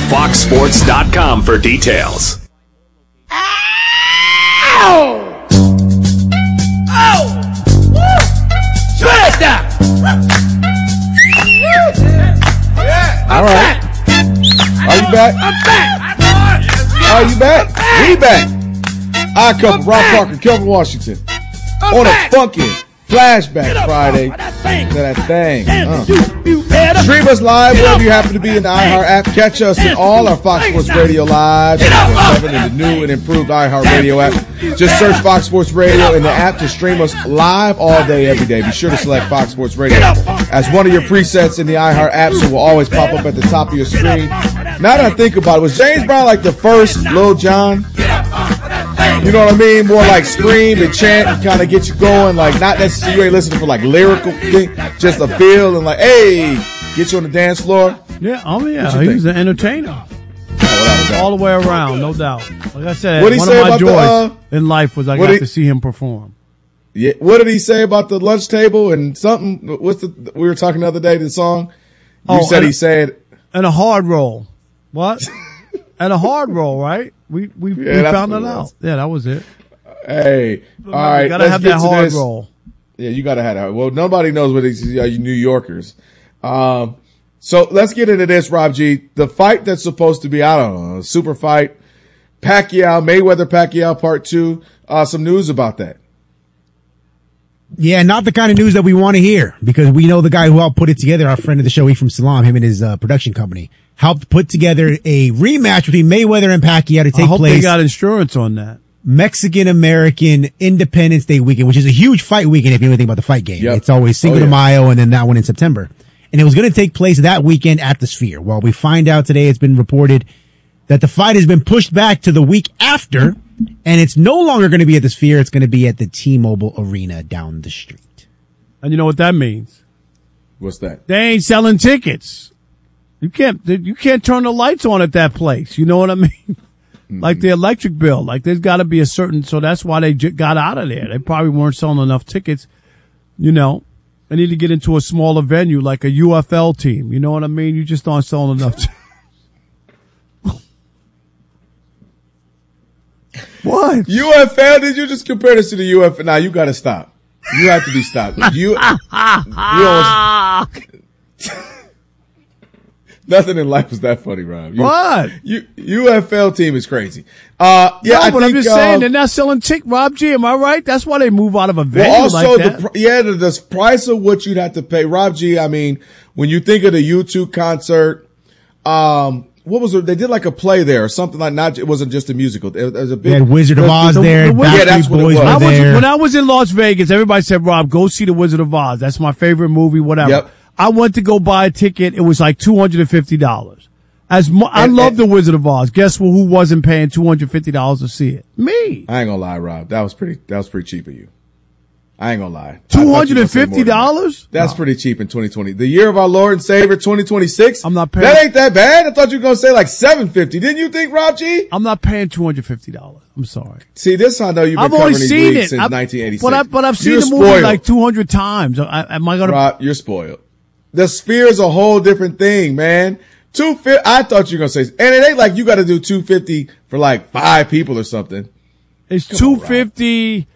foxsports.com for details. Ow! Oh! Woo! Shut down! All right. Are you back? I'm back! Are you back? We back. I cover Rob Parker, Kelvin Washington on a funky flashback Friday to that thing. Stream us live wherever you happen to be in the iHeart app. Catch us in all our Fox Sports Radio live in the new and improved iHeart Radio app. Just search Fox Sports Radio in the app to stream us live all day, every day. Be sure to select Fox Sports Radio as one of your presets in the iHeart app, so it will always pop up at the top of your screen. Now that I think about it, was James Brown like the first Lil Jon? You know what I mean? More like scream and chant and kind of get you going. Like, not necessarily you ain't listening for like lyrical thing, just a feel and like, hey, get you on the dance floor. Yeah, he was an entertainer. All the way around, no doubt. Like I said, one of my joys in life was I got to see him perform. Yeah, what did he say about the lunch table and something? We were talking the other day, the song. He said. And a hard roll. What? And a hard roll, right? We found it out. Yeah, that was it. Hey, all right. You gotta have that hard roll. Yeah, you gotta have that. Well, nobody knows what these New Yorkers. So let's get into this, Rob G. The fight that's supposed to be, I don't know, a super fight. Mayweather-Pacquiao Part 2. Some news about that. Yeah, not the kind of news that we want to hear, because we know the guy who helped put it together, our friend of the show, Ephraim Salam, him and his production company, helped put together a rematch between Mayweather and Pacquiao to take place. I hope they got insurance on that. Mexican-American Independence Day weekend, which is a huge fight weekend if you know anything about the fight game. Yep. It's always Cinco de Mayo and then that one in September. And it was going to take place that weekend at the Sphere. Well, we find out today it's been reported that the fight has been pushed back to the week after, and it's no longer going to be at the Sphere. It's going to be at the T-Mobile Arena down the street. And you know what that means? What's that? They ain't selling tickets. You can't turn the lights on at that place. You know what I mean? Mm-hmm. Like the electric bill. Like there's got to be a certain, so that's why they got out of there. They probably weren't selling enough tickets. You know, they need to get into a smaller venue like a UFL team. You know what I mean? You just aren't selling enough tickets. What? UFL? Did you just compare this to the UFL? Nah, you got to stop. You have to be stopped. Nothing in life was that funny, Rob. What? UFL team is crazy. But I'm just saying they're not selling Rob G. Am I right? That's why they move out of a venue like that. The price of what you'd have to pay, Rob G. I mean, when you think of the U2 concert, what was it? They did like a play there or something like not. It wasn't just a musical. It was a big. They had Wizard of Oz there. That's what it was. When I was in Las Vegas, everybody said, "Rob, go see the Wizard of Oz. That's my favorite movie." Whatever. Yep. I went to go buy a ticket. It was like $250. I love the Wizard of Oz. Guess who wasn't paying $250 to see it? Me. I ain't gonna lie, Rob. That was pretty cheap of you. I ain't gonna lie. $250? That's pretty cheap in 2020. The year of our Lord and Savior 2026. I'm not paying. That ain't that bad. I thought you were gonna say like $750. Didn't you think, Rob G? I'm not paying $250. I'm sorry. See, this I know you've been covering these leagues since 1986. But I've seen the movie like 200 times. Am I gonna? Rob, you're spoiled. The Sphere is a whole different thing, man. $250. I thought you were gonna say, and it ain't like you got to do $250 for like 5 people or something. It's $250.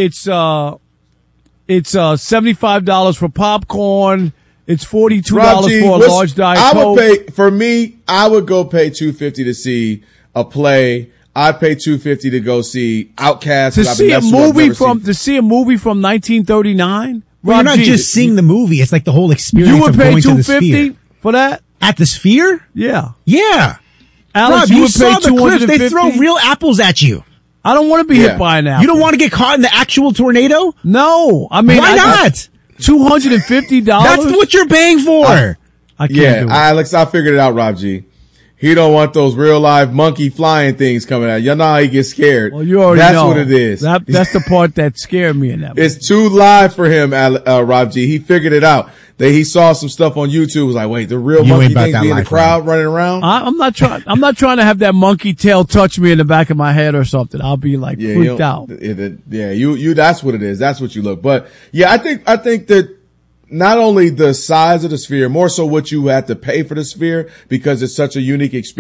It's $75 for popcorn. It's $42 for a large Diet Coke. I would go pay $250 to see a play. I'd pay $250 to go see Outkast. To see a movie from 1939. Well, you're not just seeing the movie. It's like the whole experience. You would pay $250 for that at the Sphere? Yeah. Yeah. Alex, Rob, you would pay $250. They throw real apples at you. I don't want to be hit by an apple. You don't want to get caught in the actual tornado? No. I mean, why not? $250? That's what you're paying for. I can't do it. Alex, I figured it out, Rob G. He don't want those real live monkey flying things coming out. You know how he gets scared. Well, you already know. That's what it is. That's the part that scared me in that movie. It's too live for him, Rob G. He figured it out. He saw some stuff on YouTube. Was like, wait, the real monkey things be in the crowd running around? I'm not trying to have that monkey tail touch me in the back of my head or something. I'll be like freaked out. That's what it is. That's what you look. But yeah, I think that not only the size of the Sphere, more so what you had to pay for the Sphere because it's such a unique experience.